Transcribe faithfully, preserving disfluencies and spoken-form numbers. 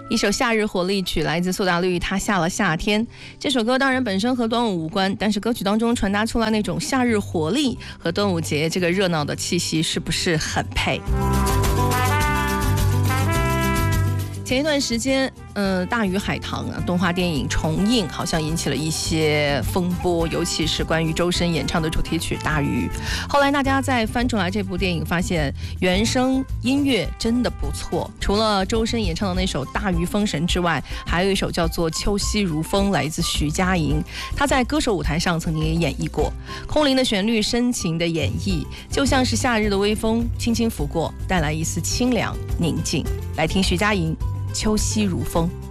一首夏日活力曲来自苏打绿，它下了夏天。这首歌当然本身和端午无关，但是歌曲当中传达出来那种夏日活力和端午节这个热闹的气息是不是很配？前一段时间，呃，《大鱼海棠》啊，动画电影重映，好像引起了一些风波，尤其是关于周深演唱的主题曲《大鱼》。后来大家再翻出来这部电影，发现原声音乐真的不错。除了周深演唱的那首《大鱼封神》之外，还有一首叫做《秋夕如风》，来自徐佳莹。她在歌手舞台上曾经也演绎过。空灵的旋律，深情的演绎，就像是夏日的微风轻轻拂过，带来一丝清凉宁静。来听徐佳莹。秋夕如风。